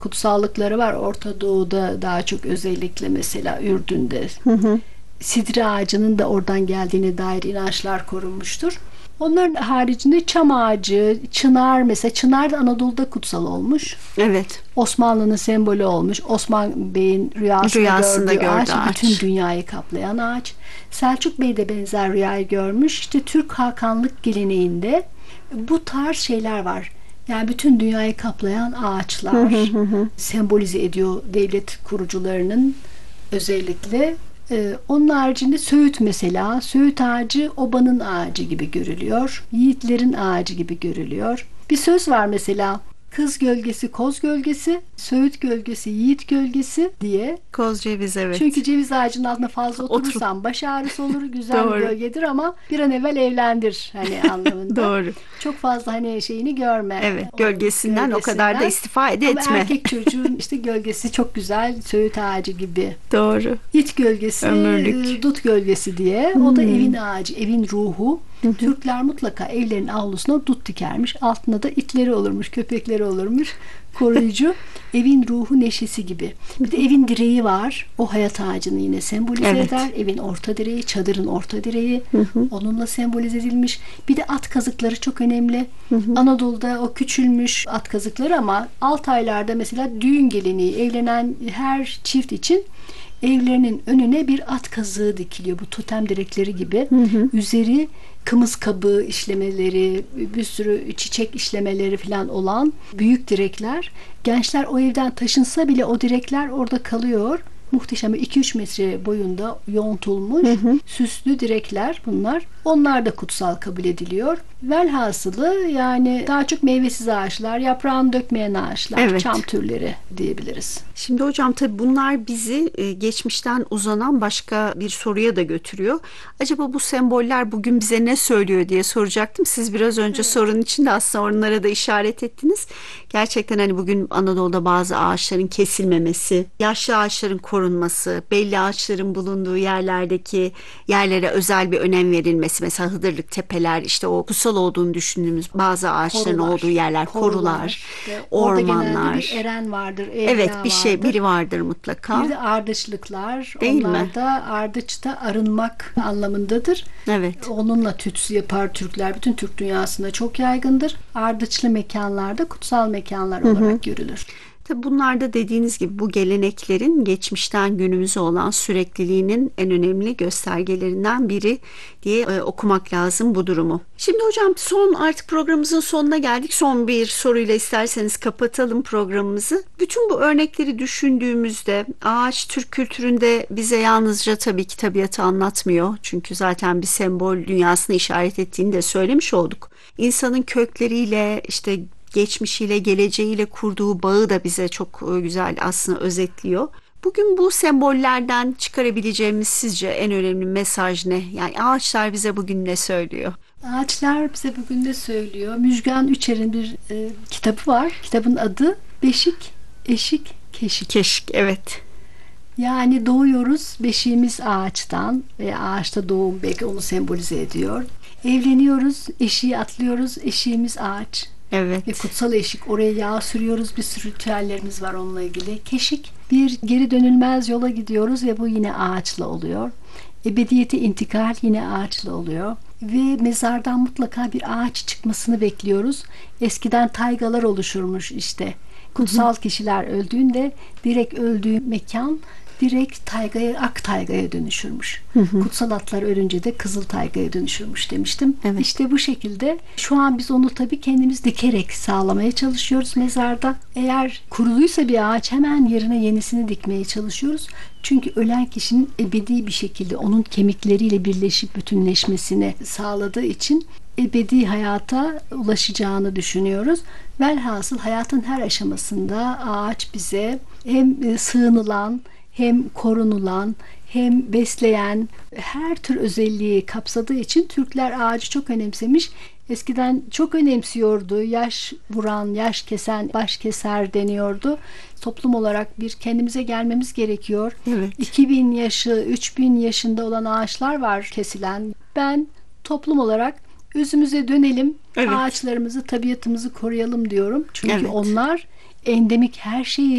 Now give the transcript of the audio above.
kutsallıkları var. Orta Doğu'da daha çok, özellikle mesela Ürdün'de. Sidri ağacının da oradan geldiğine dair inançlar korunmuştur. Onların haricinde çam ağacı, çınar, mesela çınar da Anadolu'da kutsal olmuş. Evet. Osmanlı'nın sembolü olmuş. Osman Bey'in rüyasında gördüğü ağaç, bütün dünyayı kaplayan ağaç. Selçuk Bey de benzer rüyayı görmüş. İşte Türk Hakanlık geleneğinde bu tarz şeyler var. Yani bütün dünyayı kaplayan ağaçlar sembolize ediyor devlet kurucularının özellikle. Onun haricinde Söğüt mesela. Söğüt ağacı obanın ağacı gibi görülüyor. Yiğitlerin ağacı gibi görülüyor. Bir söz var mesela. Kız gölgesi, koz gölgesi, Söğüt gölgesi, yiğit gölgesi diye. Koz ceviz, evet. Çünkü ceviz ağacının altında fazla oturursan baş ağrısı olur. Güzel bir gölgedir ama bir an evvel evlendir hani anlamında. Doğru. Çok fazla hani şeyini görme. Evet, gölgesinden o kadar da istifade etme. Ama erkek çocuğun işte gölgesi çok güzel, Söğüt ağacı gibi. Doğru. İt gölgesi, ömürlük. Dut gölgesi diye. O da evin ağacı, evin ruhu. Türkler mutlaka evlerin avlusuna dut dikermiş. Altında da itleri olurmuş, köpekleri olurmuş. Koruyucu. Evin ruhu, neşesi gibi. Bir de evin direği var. O hayat ağacını yine sembolize eder. Evin orta direği, çadırın orta direği. Onunla sembolize edilmiş. Bir de at kazıkları çok önemli. Anadolu'da o küçülmüş at kazıkları ama Altaylar'da mesela düğün geleneği, evlenen her çift için evlerinin önüne bir at kazığı dikiliyor. Bu totem direkleri gibi. Üzeri kımız kabı işlemeleri, bir sürü çiçek işlemeleri falan olan büyük direkler. Gençler o evden taşınsa bile o direkler orada kalıyor. Muhteşem, 2-3 metre boyunda yontulmuş süslü direkler bunlar. Onlar da kutsal kabul ediliyor. Velhasılı yani daha çok meyvesiz ağaçlar, yaprağını dökmeyen ağaçlar, çam türleri diyebiliriz. Şimdi hocam tabii bunlar bizi geçmişten uzanan başka bir soruya da götürüyor. Acaba bu semboller bugün bize ne söylüyor diye soracaktım. Siz biraz önce sorunun içinde aslında onlara da işaret ettiniz. Gerçekten hani bugün Anadolu'da bazı ağaçların kesilmemesi, yaşlı ağaçların korunması, belli ağaçların bulunduğu yerlerdeki yerlere özel bir önem verilmesi. Mesela Hıdırlık tepeler, işte o kutsal olduğunu düşündüğümüz bazı ağaçların olduğu yerler, korular, ormanlar. Bir eren vardır, evet, bir şey, vardır. Biri vardır mutlaka. Bir de ardıçlıklar. Değil Onlar mi? da ardıçta arınmak anlamındadır. Evet. Onunla tütsü yapar Türkler. Bütün Türk dünyasında çok yaygındır. Ardıçlı mekanlarda kutsal mekanlar olarak görülür. Tabii bunlar da dediğiniz gibi bu geleneklerin geçmişten günümüze olan sürekliliğinin en önemli göstergelerinden biri diye okumak lazım bu durumu. Şimdi hocam artık programımızın sonuna geldik. Son bir soruyla isterseniz kapatalım programımızı. Bütün bu örnekleri düşündüğümüzde ağaç Türk kültüründe bize yalnızca tabii ki tabiatı anlatmıyor. Çünkü zaten bir sembol dünyasını işaret ettiğini de söylemiş olduk. İnsanın kökleriyle, işte geçmişiyle, geleceğiyle kurduğu bağı da bize çok güzel aslında özetliyor. Bugün bu sembollerden çıkarabileceğimiz sizce en önemli mesaj ne? Yani ağaçlar bize bugün ne söylüyor? Ağaçlar bize bugün ne söylüyor? Müjgan Üçer'in bir kitabı var. Kitabın adı Beşik, Eşik, Keşik. Keşik, evet. Yani doğuyoruz, beşiğimiz ağaçtan ve ağaçta doğum belki onu sembolize ediyor. Evleniyoruz, eşiği atlıyoruz, eşiğimiz ağaç. Evet. Ve kutsal eşik, oraya yağ sürüyoruz, bir sürü ritüellerimiz var onunla ilgili. Keşik, bir geri dönülmez yola gidiyoruz ve bu yine ağaçla oluyor. Ebediyete intikal yine ağaçla oluyor. Ve mezardan mutlaka bir ağaç çıkmasını bekliyoruz. Eskiden taygalar oluşurmuş işte. Kutsal kişiler öldüğünde direkt öldüğü mekan direkt taygaya, ak taygaya dönüşürmüş. Kutsal atlar ölünce de kızıl taygaya dönüşürmüş demiştim. Evet. İşte bu şekilde şu an biz onu tabii kendimiz dikerek sağlamaya çalışıyoruz mezarda. Eğer kuruluysa bir ağaç hemen yerine yenisini dikmeye çalışıyoruz. Çünkü ölen kişinin ebedi bir şekilde onun kemikleriyle birleşip bütünleşmesini sağladığı için ebedi hayata ulaşacağını düşünüyoruz. Velhasıl hayatın her aşamasında ağaç bize hem sığınılan, hem korunulan, hem besleyen her tür özelliği kapsadığı için Türkler ağacı çok önemsemiş. Eskiden çok önemsiyordu. Yaş vuran, yaş kesen, baş keser deniyordu. Toplum olarak bir kendimize gelmemiz gerekiyor. Evet. 2000 yaşı, 3000 yaşında olan ağaçlar var kesilen. Ben toplum olarak özümüze dönelim, ağaçlarımızı, tabiatımızı koruyalım diyorum. Çünkü onlar endemik her şeyi